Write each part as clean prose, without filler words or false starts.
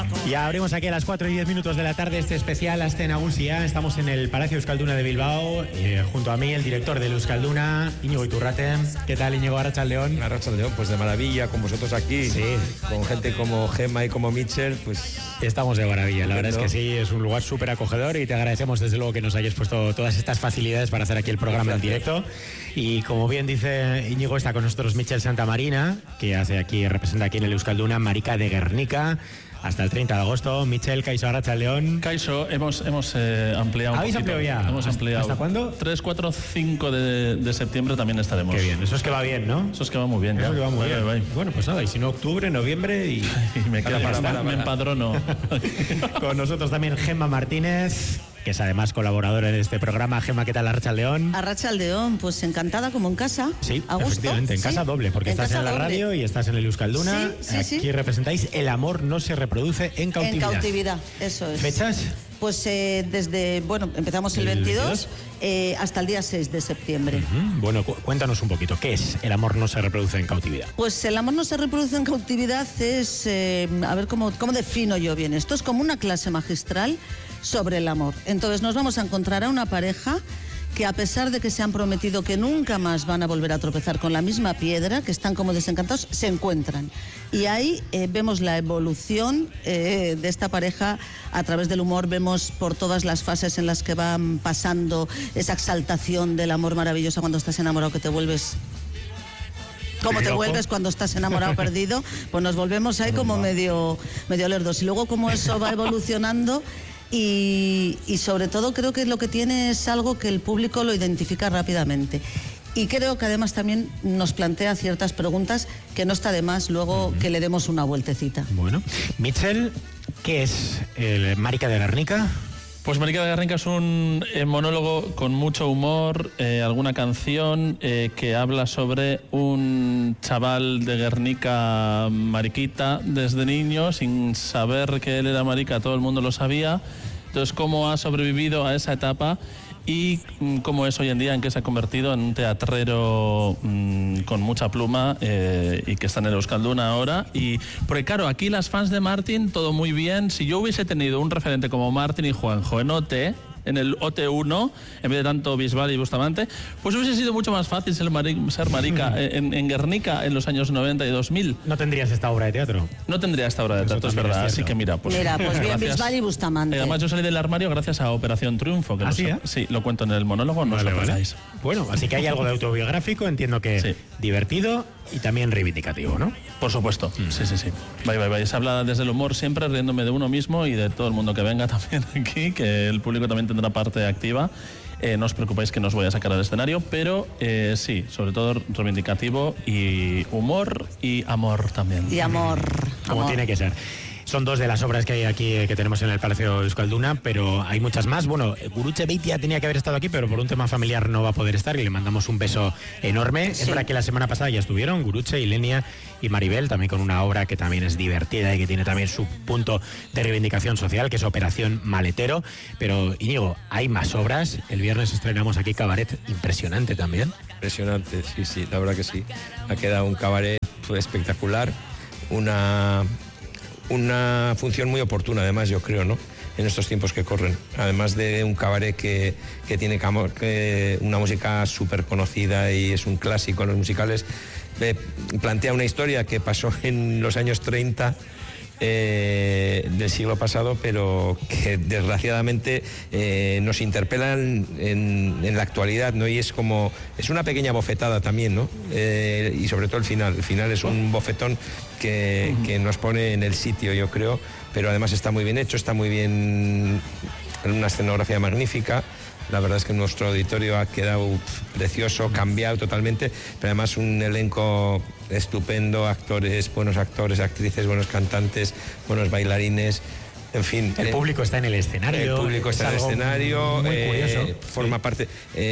Ya abrimos aquí a las 4:10 de la tarde este especial Aste Nagusia. Estamos en el Palacio Euskalduna de Bilbao. Junto a mí el director del Euskalduna, Íñigo Iturrate. ¿Qué tal, Íñigo? Arratsaldeon. Arratsaldeon, pues de maravilla, con vosotros aquí. Sí. Con gente como Gemma y como Mitchell, pues... Estamos de maravilla, la verdad es que sí, es un lugar súper acogedor y te agradecemos desde luego que nos hayas puesto todas estas facilidades para hacer aquí el programa en directo. Y como bien dice Íñigo, está con nosotros Mitchell Santamarina, que representa aquí en el Euskalduna Marica de Guernica. Hasta el 30 de agosto. Mitchell, Kaixo, Arratsaldeon. Kaixo, hemos ampliado un ¿Habéis poquito. ampliado ya? Hemos ampliado. ¿Hasta cuándo? 3, 4, 5 de septiembre también estaremos. Qué bien, eso es que va bien, ¿no? Eso es que va muy bien. Eso ya. que va muy bien. Bye. Bueno, pues nada, y si no, octubre, noviembre y me queda para me empadrono. Con nosotros también Gemma Martínez, que es además colaboradora en este programa. Gemma, ¿qué tal, Arratsaldeon? Arratsaldeon, pues encantada como en casa. Sí, a gusto. efectivamente, en casa doble, porque estás en la radio y estás en el Euskalduna. Aquí representáis El amor no se reproduce en cautividad. En cautividad, eso es. ¿Fechas? Pues empezamos el 22 hasta el día 6 de septiembre. Bueno, cuéntanos un poquito, ¿qué es El amor no se reproduce en cautividad? Pues El amor no se reproduce en cautividad es, a ver cómo defino yo bien esto, es como una clase magistral sobre el amor. Entonces nos vamos a encontrar a una pareja que a pesar de que se han prometido que nunca más van a volver a tropezar con la misma piedra, que están como desencantados, se encuentran. Y ahí vemos la evolución de esta pareja a través del humor, vemos por todas las fases en las que van pasando esa exaltación del amor maravillosa cuando estás enamorado, que te vuelves... ¿Cómo te vuelves cuando estás enamorado perdido? Pues nos volvemos ahí como medio lerdos. Y luego cómo eso va evolucionando... Y sobre todo creo que lo que tiene es algo que el público lo identifica rápidamente. Y creo que además también nos plantea ciertas preguntas que no está de más luego que le demos una vueltecita. Bueno, Mitchell, ¿qué es el Marica de Guernica? Pues Marica de Guernica es un monólogo con mucho humor, alguna canción que habla sobre un chaval de Guernica mariquita desde niño, sin saber que él era marica, todo el mundo lo sabía. Entonces, cómo ha sobrevivido a esa etapa y cómo es hoy en día, en que se ha convertido en un teatrero con mucha pluma y que está en el Euskalduna ahora. Porque claro, aquí las fans de Martin, todo muy bien. Si yo hubiese tenido un referente como Martin y Juanjo en el OT1, en vez de tanto Bisbal y Bustamante, pues hubiese sido mucho más fácil ser marica en Guernica en los años 90 y 2000. No tendrías esta obra de teatro. No tendría esta obra de teatro, es verdad. Así que mira, pues bien, Bisbal y Bustamante. Además yo salí del armario gracias a Operación Triunfo. Que sí, lo cuento en el monólogo, no os lo pensáis. Bueno, así que hay algo de autobiográfico, entiendo que divertido y también reivindicativo, ¿no? Por supuesto, sí. Bye. Se habla desde el humor siempre, riéndome de uno mismo y de todo el mundo que venga también aquí, que el público también tendrá parte activa. No os preocupéis que no os voy a sacar al escenario, pero sí, sobre todo reivindicativo y humor y amor también. Y amor. Como tiene que ser. Son dos de las obras que hay aquí que tenemos en el Palacio Euskalduna, pero hay muchas más. Bueno, Gurutze Beitia tenía que haber estado aquí, pero por un tema familiar no va a poder estar y le mandamos un beso enorme. Sí. Es verdad que la semana pasada ya estuvieron Gurutze, Ilenia y Maribel, también con una obra que también es divertida y que tiene también su punto de reivindicación social, que es Operación Maletero. Pero, Íñigo, hay más obras. El viernes estrenamos aquí Cabaret, impresionante también. Impresionante, sí, la verdad que sí. Ha quedado un cabaret espectacular, una función muy oportuna, además, yo creo, ¿no? En estos tiempos que corren. Además de un cabaret que tiene una música súper conocida y es un clásico en los musicales, plantea una historia que pasó en los años 30 del siglo pasado, pero que desgraciadamente nos interpelan en la actualidad, ¿no? Y es una pequeña bofetada también, ¿no? Y sobre todo el final es un bofetón que nos pone en el sitio, yo creo, pero además está muy bien hecho, está muy bien, en una escenografía magnífica. La verdad es que nuestro auditorio ha quedado precioso, cambiado totalmente, pero además un elenco estupendo, buenos actores, actrices, buenos cantantes, buenos bailarines. En fin, el público está en el escenario. El público está en el escenario, muy curioso. Forma parte.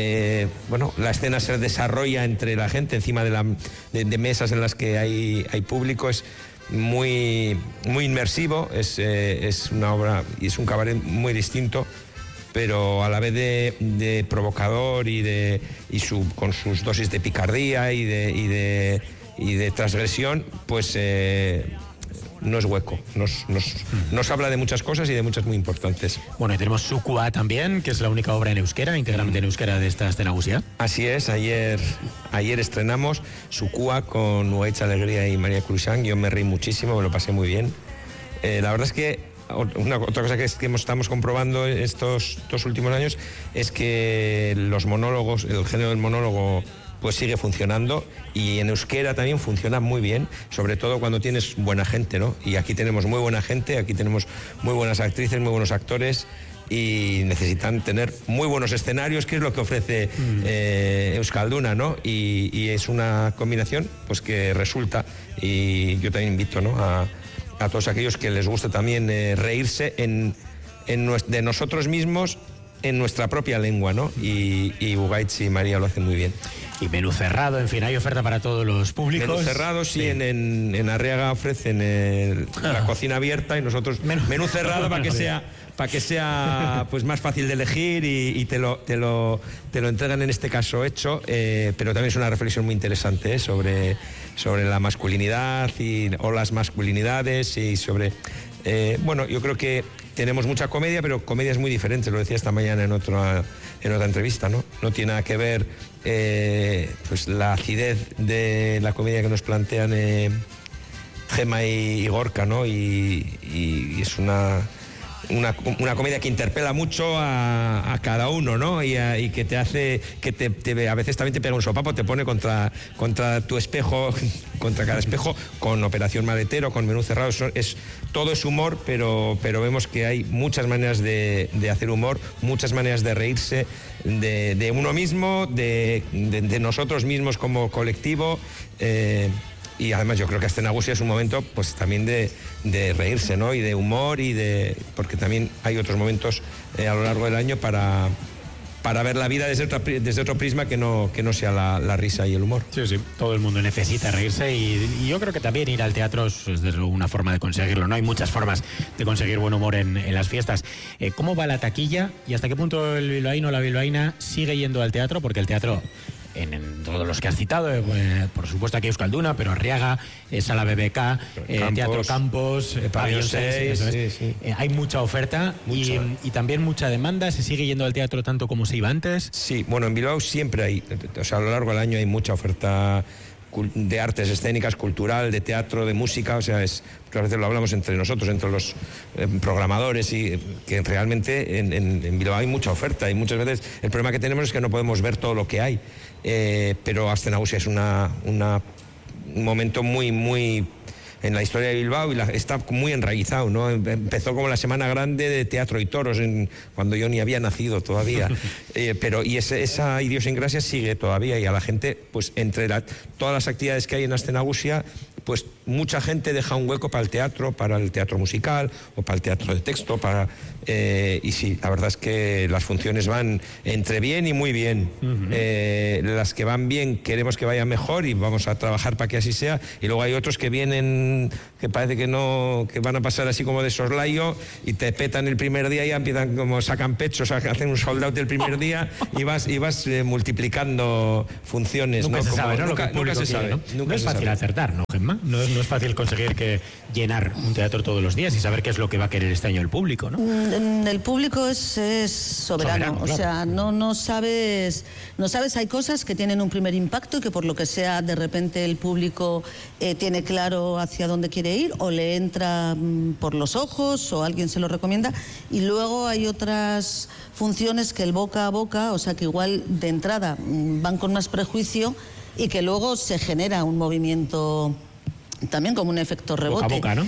La escena se desarrolla entre la gente, encima de mesas en las que hay público. Es muy inmersivo. Es una obra y es un cabaret muy distinto, pero a la vez de provocador con sus dosis de picardía y de transgresión, pues no es hueco. Nos habla de muchas cosas y de muchas muy importantes. Bueno, y tenemos Sukua también, que es la única obra en euskera, íntegramente en euskera de esta Astenagusia. Así es, ayer estrenamos Sukua con Ugaitz Alegría y María Cruzán. Yo me reí muchísimo, me lo pasé muy bien. La verdad es que otra cosa que estamos comprobando estos 2 últimos años es que los monólogos, el género del monólogo, pues sigue funcionando, y en euskera también funciona muy bien, sobre todo cuando tienes buena gente, ¿no? Y aquí tenemos muy buena gente, aquí tenemos muy buenas actrices, muy buenos actores, y necesitan tener muy buenos escenarios, que es lo que ofrece Euskalduna, ¿no? Y es una combinación pues que resulta, y yo también invito, ¿no?, a todos aquellos que les guste también reírse de nosotros mismos en nuestra propia lengua, ¿no? Y Ugaitz y María lo hacen muy bien. Y menú cerrado, en fin, hay oferta para todos los públicos. Menú cerrado, sí. En Arriaga ofrecen la cocina abierta, y nosotros menú cerrado para que sea pues más fácil de elegir, y te lo entregan en este caso hecho, pero también es una reflexión muy interesante sobre la masculinidad o las masculinidades, y sobre bueno, yo creo que tenemos mucha comedia, pero comedias muy diferentes, lo decía esta mañana en otra entrevista, ¿no? No tiene nada que ver pues la acidez de la comedia que nos plantean Gema y Gorka, ¿no? Y es una comedia que interpela mucho a cada uno, ¿no? Y que te hace, que a veces también te pega un sopapo, te pone contra tu espejo, contra cada espejo, con Operación Maletero, con Menú cerrado. Todo es humor, pero vemos que hay muchas maneras de hacer humor, muchas maneras de reírse de uno mismo, de nosotros mismos como colectivo. Y además yo creo que Astenagusia es un momento pues también de reírse, ¿no? Y de humor, porque también hay otros momentos a lo largo del año para ver la vida desde otro prisma que no sea la risa y el humor. Sí, todo el mundo necesita reírse, y yo creo que también ir al teatro es desde luego una forma de conseguirlo, ¿no? Hay muchas formas de conseguir buen humor en las fiestas. ¿Cómo va la taquilla y hasta qué punto el bilbaíno o la bilbaína sigue yendo al teatro? Porque el teatro, en todos los que has citado, por supuesto aquí Euskalduna, pero Arriaga, Sala BBK, Teatro Campos, Pabellón 6, sí. Hay mucha oferta y también mucha demanda. ¿Se sigue yendo al teatro tanto como se iba antes? Sí, bueno, en Bilbao siempre hay, o sea, a lo largo del año hay mucha oferta de artes escénicas, cultural, de teatro, de música, o sea, muchas veces lo hablamos entre nosotros, entre los programadores, y que realmente en Bilbao hay mucha oferta, y muchas veces el problema que tenemos es que no podemos ver todo lo que hay, pero Astenagusia es un momento muy, muy en la historia de Bilbao, y está muy enraizado, ¿no? Empezó como la Semana Grande de Teatro y Toros, cuando yo ni había nacido todavía, pero esa idiosincrasia sigue todavía, y a la gente, pues entre todas las actividades que hay en Astenagusia, pues mucha gente deja un hueco para el teatro musical o para el teatro de texto, y sí, la verdad es que las funciones van entre bien y muy bien. Las que van bien queremos que vayan mejor y vamos a trabajar para que así sea, y luego hay otros que vienen que parece que no, que van a pasar así como de soslayo y te petan el primer día y ya empiezan como sacan pechos, hacen un sold out el primer día y vas multiplicando funciones. Nunca se sabe, ¿no? Nunca se sabe. No es fácil acertar, ¿no, Gemma? No es fácil conseguir llenar un teatro todos los días y saber qué es lo que va a querer este año el público, ¿no? El público es soberano, o sea, no sabes, hay cosas que tienen un primer impacto y que por lo que sea de repente el público tiene claro hacia dónde quiere ir, o le entra por los ojos, o alguien se lo recomienda, y luego hay otras funciones que el boca a boca, o sea, que igual de entrada van con más prejuicio y que luego se genera un movimiento también como un efecto rebote. Boca a boca, ¿no?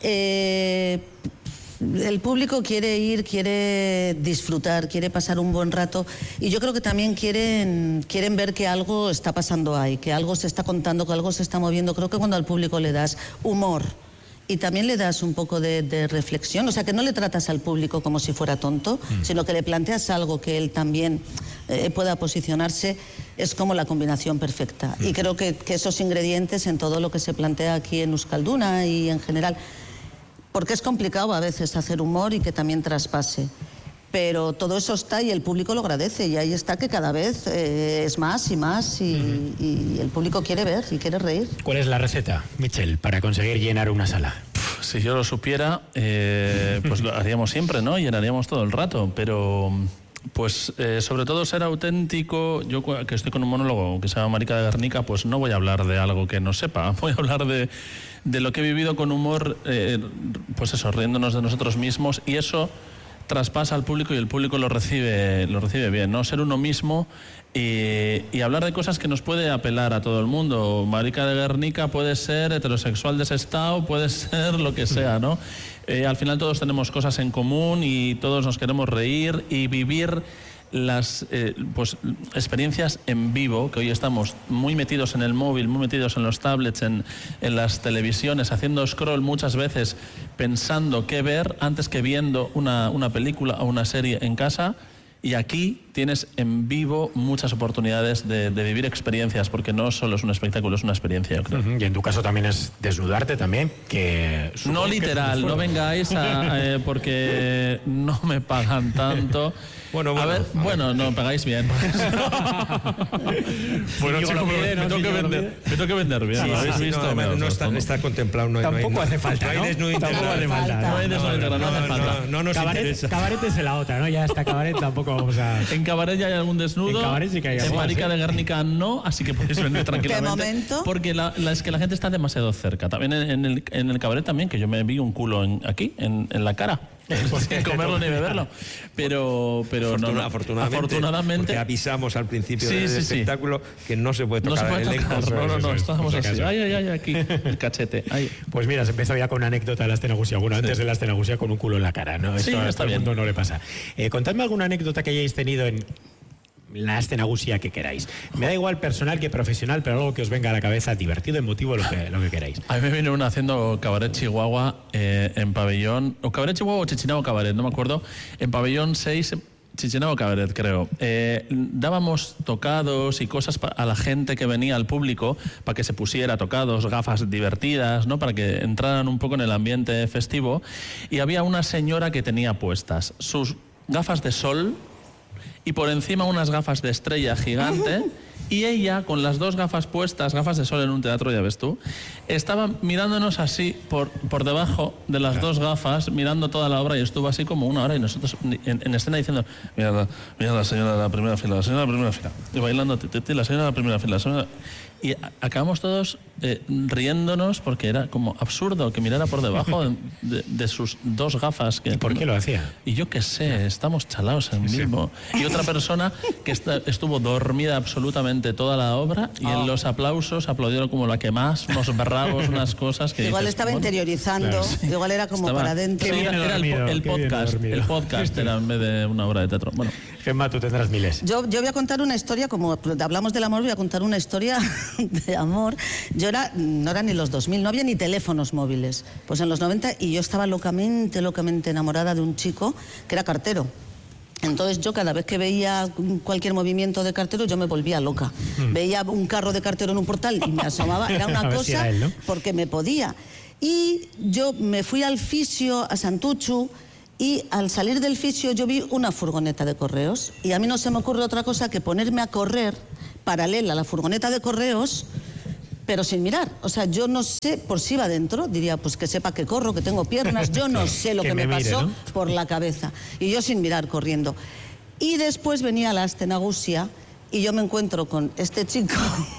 El público quiere ir, quiere disfrutar, quiere pasar un buen rato, y yo creo que también quieren ver que algo está pasando ahí, que algo se está contando, que algo se está moviendo. Creo que cuando al público le das humor y también le das un poco de reflexión, o sea, que no le tratas al público como si fuera tonto, sino que le planteas algo que él también pueda posicionarse, es como la combinación perfecta. Y creo que esos ingredientes en todo lo que se plantea aquí en Euskalduna y en general, porque es complicado a veces hacer humor y que también traspase, pero todo eso está y el público lo agradece, y ahí está que cada vez es más y más, y el público quiere ver y quiere reír. ¿Cuál es la receta, Michel, para conseguir llenar una sala? Si yo lo supiera, pues lo haríamos siempre, ¿no? Llenaríamos todo el rato, pero... Pues sobre todo ser auténtico. Yo que estoy con un monólogo que se llama Marica de Guernica, pues no voy a hablar de algo que no sepa, voy a hablar de lo que he vivido con humor, pues eso, riéndonos de nosotros mismos, y eso traspasa al público y el público lo recibe bien, ¿no? Ser uno mismo y hablar de cosas que nos puede apelar a todo el mundo. Marica de Guernica puede ser heterosexual desestado, puede ser lo que sea, ¿no? Al final todos tenemos cosas en común y todos nos queremos reír y vivir las pues, experiencias en vivo, que hoy estamos muy metidos en el móvil, muy metidos en los tablets, en las televisiones, haciendo scroll muchas veces, pensando qué ver antes que viendo una película o una serie en casa. Y aquí tienes en vivo muchas oportunidades de vivir experiencias, porque no solo es un espectáculo, es una experiencia, yo creo. Y en tu caso también es desnudarte también, que... No literal, no vengáis porque no me pagan tanto. Bueno, a ver, no pagáis bien. Bueno, chicos, me tengo que vender bien. Sí, ¿Lo habéis visto? No está contemplado. Tampoco hace falta, ¿no? Tampoco hace falta. No hay desnudo íntegro, no hace falta. No nos interesa. Cabaret es la otra, ¿no? Ya está cabaret, tampoco vamos a... En cabaret ya hay algún desnudo. En cabaret sí que hay algo. En Marica de Guernica no, así que podéis venir tranquilamente. ¿De momento? Porque es que la gente está demasiado cerca. También en el cabaret también, que yo me vi un culo aquí, en la cara. Sin comerlo ni beberlo. Pero afortunadamente porque avisamos al principio del espectáculo que no se puede tocar el elenco. No, estábamos así. Ay, aquí, el cachete. Ay. Pues mira, se empezó ya con una anécdota de la Astenagusia. Bueno, antes de la Astenagusia con un culo en la cara, ¿no? Sí, esto a está todo el bien. mundo no le pasa. Contadme alguna anécdota que hayáis tenido en la Astenagusia que queráis. Me da igual personal que profesional, pero algo que os venga a la cabeza, divertido, emotivo, lo que queráis. A mí me viene una haciendo Cabaret Chihuahua en pabellón, o Cabaret Chihuahua o Chichinabo Cabaret, no me acuerdo, en pabellón 6, Chichinabo Cabaret, creo. Dábamos tocados y cosas a la gente que venía, al público, para que se pusiera tocados, gafas divertidas, ¿no? Para que entraran un poco en el ambiente festivo. Y había una señora que tenía puestas sus gafas de sol y por encima unas gafas de estrella gigante, y ella con las dos gafas puestas, gafas de sol en un teatro, ya ves tú, estaba mirándonos así por debajo de las dos gafas, mirando toda la obra, y estuvo así como una hora, y nosotros en escena diciendo, mira la señora de la primera fila, y bailando, la señora de la primera fila, y acabamos todos riéndonos porque era como absurdo que mirara por debajo de sus dos gafas. ¿Y por qué lo hacía? Y yo qué sé, estamos chalados en vivo. Y otra persona que estuvo dormida absolutamente toda la obra, y en los aplausos aplaudieron como la que más, unos bravos, unas cosas que igual dices, estaba bueno, interiorizando, claro, igual era como para adentro. Era el podcast era en vez de una obra de teatro. Bueno, Gemma, tú tendrás miles. Yo voy a contar una historia, como hablamos del amor, voy a contar una historia de amor. No era ni los 2000, no había ni teléfonos móviles. Pues en los 90, y yo estaba locamente enamorada de un chico que era cartero. Entonces yo cada vez que veía cualquier movimiento de cartero yo me volvía loca. Veía un carro de cartero en un portal y me asomaba, era una cosa, si era él, ¿no? Porque me podía. Y yo me fui al fisio, a Santuchu, y al salir del fisio yo vi una furgoneta de correos, y a mí no se me ocurre otra cosa que ponerme a correr paralela a la furgoneta de correos, pero sin mirar. O sea, yo no sé, por si iba dentro, diría, pues que sepa que corro, que tengo piernas, yo no sé lo que me pasó, ¿no?, por la cabeza. Y yo sin mirar, corriendo. Y después venía la Astenagusia y yo me encuentro con este chico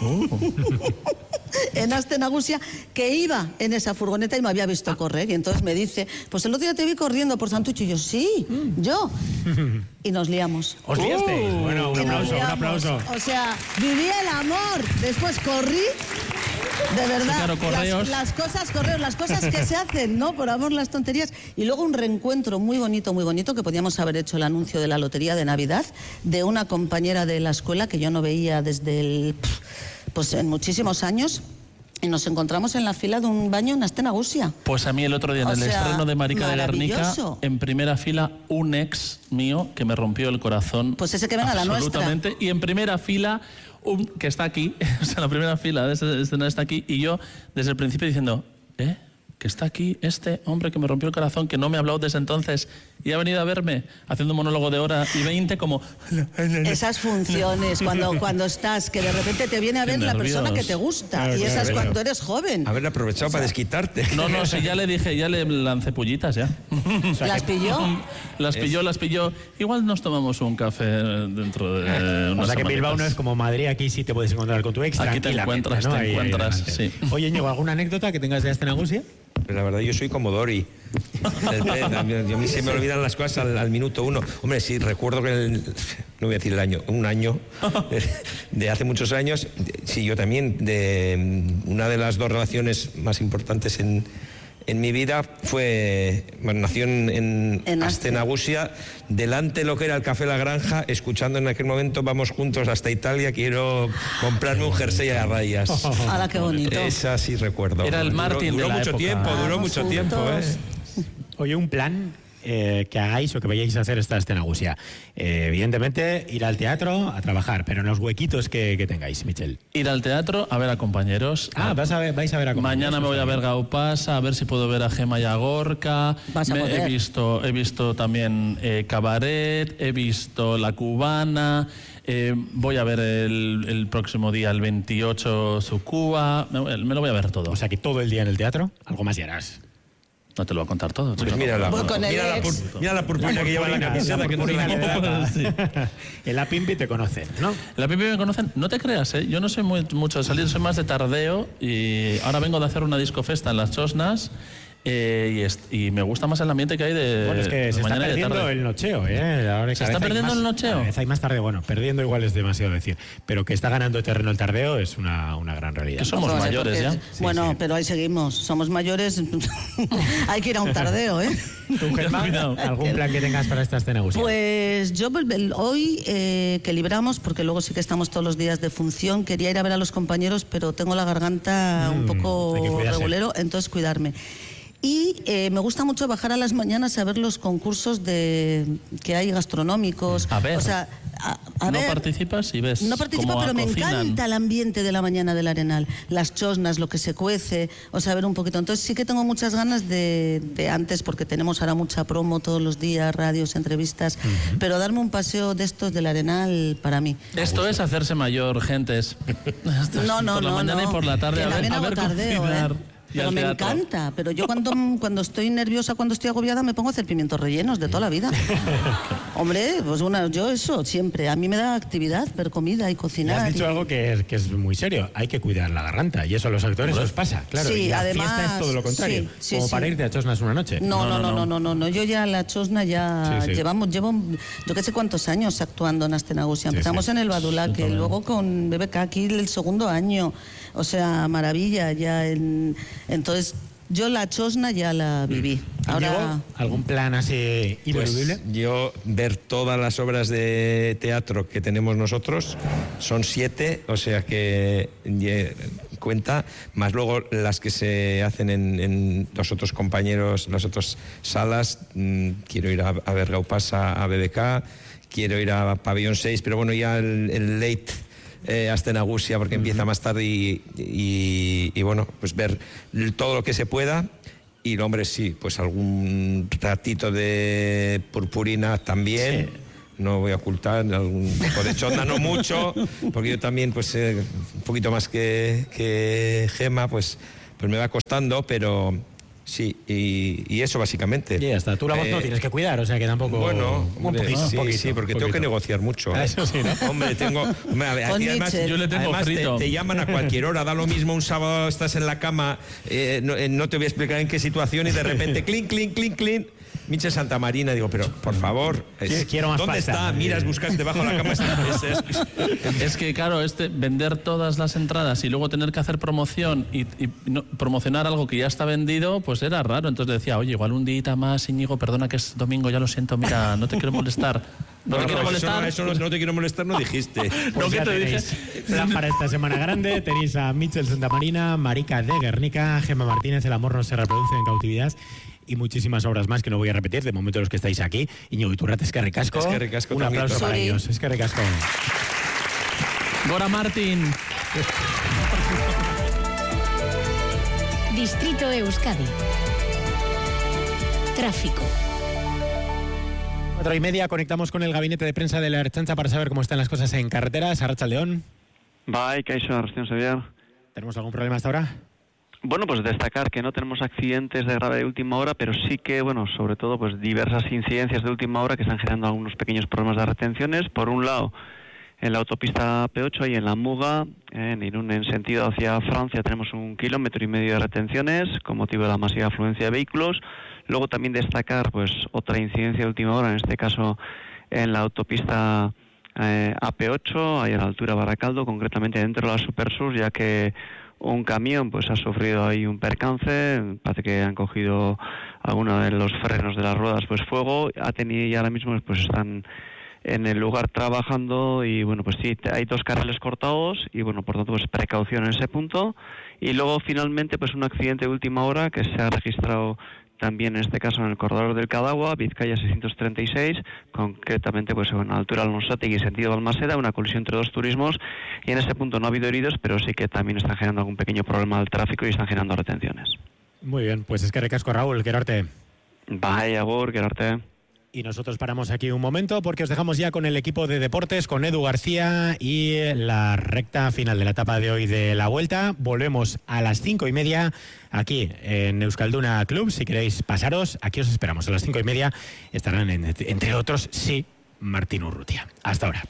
en Astenagusia, que iba en esa furgoneta y me había visto correr. Y entonces me dice, pues el otro día te vi corriendo por Santucho. Y yo, sí, yo. Y nos liamos. ¿Os liasteis? Bueno, un aplauso. O sea, viví el amor. Después corrí. De verdad, sí, claro, las cosas que se hacen, ¿no? Por amor, las tonterías. Y luego un reencuentro muy bonito, que podíamos haber hecho el anuncio de la lotería de Navidad, de una compañera de la escuela que yo no veía desde pues en muchísimos años. Y nos encontramos en la fila de un baño en Astenagusia. Pues a mí el otro día en el estreno de Marica de Guernica, en primera fila, un ex mío que me rompió el corazón. Pues ese que venga a la nuestra. Absolutamente. Y en primera fila, que está aquí, o sea, la primera fila de esta escena está aquí, y yo desde el principio diciendo, que está aquí este hombre que me rompió el corazón, que no me ha hablado desde entonces y ha venido a verme haciendo un monólogo de hora y 20 como... Esas funciones, cuando estás, que de repente te viene a ver la persona que te gusta. Claro, y esa es claro. cuando eres joven. Haber aprovechado para desquitarte. No, si ya le dije, ya le lancé pullitas ya. ¿Las pilló? Las pilló. Igual nos tomamos un café dentro de unas O sea que Bilbao no semanitas. es como Madrid, aquí sí te puedes encontrar con tu ex. Aquí te tranquilamente, encuentras, ¿no? te Ahí encuentras, delante. sí. Oye, Íñigo, ¿alguna anécdota que tengas de Astenagusia? La verdad, yo soy como Dory. A mí se me olvidan las cosas al minuto 1. Hombre, sí, recuerdo que no voy a decir el año, un año de hace muchos años. Sí, yo también, una de las 2 relaciones más importantes en mi vida fue, bueno, nació en Astenagusia, delante de lo que era el Café La Granja, escuchando en aquel momento Vamos juntos hasta Italia, quiero comprarme un jersey a rayas. ¡Hala, qué bonito! Esa sí recuerdo. Era el Martin duró de la mucho época. tiempo, duró Vamos mucho tiempo, juntos. Oye, un plan que hagáis o que vayáis a hacer esta Astenagusia. Evidentemente, ir al teatro, a trabajar, pero en los huequitos que tengáis, Michel. Ir al teatro a ver a compañeros. Vais a ver a compañeros. Mañana me voy a ver Gaupasa, a ver si puedo ver a Gema y a Gorka. Vas a poder. He visto también Cabaret, he visto La Cubana. Voy a ver el próximo día, el 28, Sucuba. Me lo voy a ver todo. O sea que todo el día en el teatro, algo más ya harás. No te lo voy a contar todo. Pues mira la purpurina que lleva en la camiseta, que no se la quita. Sí. En la Pimpi te conocen, ¿no? En la Pipi me conocen, no te creas, ¿eh? Yo no soy mucho de salir, soy más de tardeo y ahora vengo de hacer una discofesta en Las Chosnas y me gusta más el ambiente que hay de Bueno, es que se está mañana y de perdiendo tarde. el nocheo, ¿eh? Ahora ¿Se está perdiendo el nocheo? Cada vez hay más tarde, bueno, perdiendo igual es demasiado decir, pero que está ganando terreno el tardeo es una gran realidad. Que somos Ojo, mayores porque- ya. Bueno, sí. pero ahí seguimos. Somos mayores. Hay que ir a un tardeo, ¿eh? ¿Tú, Gemma, Cuidado. algún plan que tengas para esta Astenagusia? Pues yo hoy que libramos, porque luego sí que estamos todos los días de función, quería ir a ver a los compañeros, pero tengo la garganta un hay que poco cuidarse. regulero, entonces cuidarme. Y me gusta mucho bajar a las mañanas a ver los concursos que hay gastronómicos. A ver. O sea, a No ver. participas y ves No participo, cómo pero me cocinan. encanta el ambiente de la mañana del Arenal. Las chosnas, lo que se cuece, o sea, ver un poquito. Entonces sí que tengo muchas ganas de antes, porque tenemos ahora mucha promo todos los días, radios, entrevistas, pero darme un paseo de estos del Arenal para mí. Esto es hacerse mayor, gentes. No, Por la mañana y por la tarde Que a ver, también a hago ver tardeo, cocinar. ¿eh? Y Pero al me teatro. encanta. Pero yo cuando estoy nerviosa, cuando estoy agobiada, me pongo a hacer pimientos rellenos de toda la vida. Hombre, pues yo eso siempre. A mí me da actividad ver comida y Y cocinar. has dicho y- algo que es muy serio. Hay que cuidar la garganta y eso a los actores os pasa, claro. Sí, y la además, fiesta es todo lo contrario. sí, como sí. para irte a Chosnas una noche. No. Yo ya la chosna ya Sí, sí. llevo yo qué sé cuántos años actuando en Astenagusia. Empezamos sí. en el Badulaque, luego con BBK aquí el segundo año. O sea, maravilla ya. Entonces, yo la chosna ya la viví. Ahora, Íñigo, ¿algún plan así ineludible? Pues yo ver todas las obras de teatro que tenemos nosotros, son 7, o sea que cuenta, más luego las que se hacen en los otros compañeros, las otras salas. Quiero ir a ver Gaupasa, a BBK, quiero ir a Pabellón 6, pero bueno, ya el late Astenagusia, porque empieza más tarde y bueno, pues ver todo lo que se pueda. Y hombre, sí, pues algún ratito de purpurina también. No voy a ocultar, algún poco de chonda, no mucho, porque yo también, pues un poquito más que Gema, pues me va costando, pero sí, y eso básicamente. Y ya está. Tú la voz no tienes que cuidar, o sea que tampoco... Bueno, un poquito, sí, porque tengo que negociar mucho. Eso sí, ¿no? Hombre, a ver, Con aquí además, Mitchell. Yo le tengo además frito. te llaman a cualquier hora, da lo mismo un sábado, estás en la cama, no te voy a explicar en qué situación y de repente, clink, clink, clink, clink, Michel Santa Marina, digo, pero por favor, Quiero más ¿dónde pasta. está? Miras, buscas debajo de la cama. Es que claro, vender todas las entradas y luego tener que hacer promoción y promocionar algo que ya está vendido, pues era raro. Entonces decía, oye, igual un día más, Íñigo, perdona que es domingo, ya lo siento, mira, no te quiero molestar. No te quiero molestar. Eso no te quiero molestar, no dijiste. No, Pues que ya te dije. tenéis plan para esta semana grande. Tenéis a Michel Santamarina, Marica de Guernica, Gemma Martínez, El amor no se reproduce en cautividad y muchísimas obras más que no voy a repetir. De momento los que estáis aquí. Íñigo Iturrate, es que ricasco. Es que ricasco Un también. aplauso para Sí. ellos. Es que ricasco. Gora Martín. Distrito Euskadi. Tráfico. 4:30, conectamos con el gabinete de prensa de la Ertzaintza para saber cómo están las cosas en carreteras. Arratsaldeon. Bai, kaixo, Arratsaldeon, Xavier. ¿Tenemos algún problema hasta ahora? Bueno, pues destacar que no tenemos accidentes de grave de última hora, pero sí que, bueno, sobre todo, pues diversas incidencias de última hora que están generando algunos pequeños problemas de retenciones. Por un lado, en la autopista P8 y en la Muga, en Irún, en sentido hacia Francia, tenemos 1,5 kilómetros de retenciones con motivo de la masiva afluencia de vehículos. Luego también destacar, pues, otra incidencia de última hora, en este caso en la autopista AP8, ahí a la altura de Baracaldo, concretamente dentro de la Supersur, ya que un camión pues ha sufrido ahí un percance, parece que han cogido alguno de los frenos de las ruedas pues fuego, ha tenido y ahora mismo pues están en el lugar trabajando y bueno, pues sí, hay 2 carriles cortados y bueno, por tanto pues precaución en ese punto. Y luego finalmente pues un accidente de última hora que se ha registrado también en este caso en el corredor del Cadagua, Vizcaya 636, concretamente pues en la altura de Alonsategui, sentido Balmaseda, una colisión entre 2 turismos y en ese punto no ha habido heridos, pero sí que también están generando algún pequeño problema al tráfico y están generando retenciones. Muy bien, pues es que recasco, Raúl, Querarte. Bye, agur, Querarte. Y nosotros paramos aquí un momento porque os dejamos ya con el equipo de deportes, con Edu García y la recta final de la etapa de hoy de la Vuelta. Volvemos a las 5:30 aquí en Euskalduna Club. Si queréis pasaros, aquí os esperamos. A las 5:30 estarán, entre otros, sí, Martín Urrutia. Hasta ahora.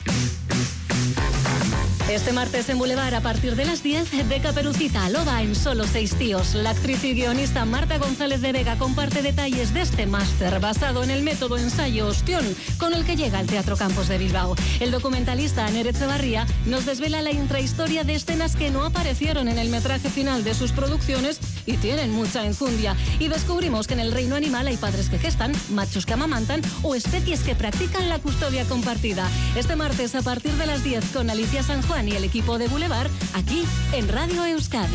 Este martes en Boulevard, a partir de las 10, de Caperucita a Loba en Solo 6 tíos. La actriz y guionista Marta González de Vega comparte detalles de este máster basado en el método ensayo Ostión, con el que llega al Teatro Campos de Bilbao. El documentalista Aner Etxebarria nos desvela la intrahistoria de escenas que no aparecieron en el metraje final de sus producciones y tienen mucha enjundia. Y descubrimos que en el reino animal hay padres que gestan, machos que amamantan o especies que practican la custodia compartida. Este martes a partir de las 10 con Alicia San Juan y el equipo de Boulevard, aquí en Radio Euskadi.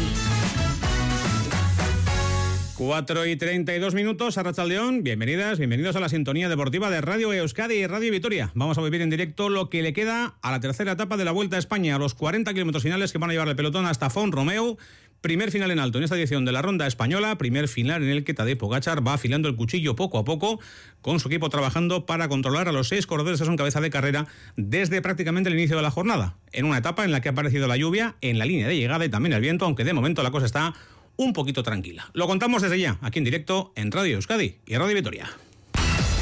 4:32, Arratsaldeon, bienvenidas, bienvenidos a la sintonía deportiva de Radio Euskadi y Radio Vitoria. Vamos a vivir en directo lo que le queda a la tercera etapa de la Vuelta a España, a los 40 kilómetros finales que van a llevar el pelotón hasta Font-Romeu. Primer final en alto en esta edición de la Ronda Española, primer final en el que Tadej Pogačar va afilando el cuchillo poco a poco, con su equipo trabajando para controlar a los 6 corredores que son cabeza de carrera desde prácticamente el inicio de la jornada, en una etapa en la que ha aparecido la lluvia en la línea de llegada y también el viento, aunque de momento la cosa está un poquito tranquila. Lo contamos desde ya, aquí en directo en Radio Euskadi y Radio Vitoria.